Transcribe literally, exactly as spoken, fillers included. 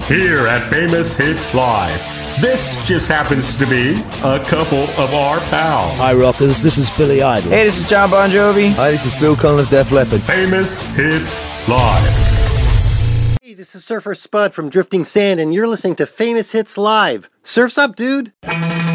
here at Famous Hits Live. This just happens to be a couple of our pals. Hi, rockers. This is Billy Idol. Hey, this is John Bon Jovi. Hi, this is Phil Collins of Def Leppard. Famous Hits Live. Hey, this is Surfer Spud from Drifting Sand, and you're listening to Famous Hits Live. Surf's up, dude!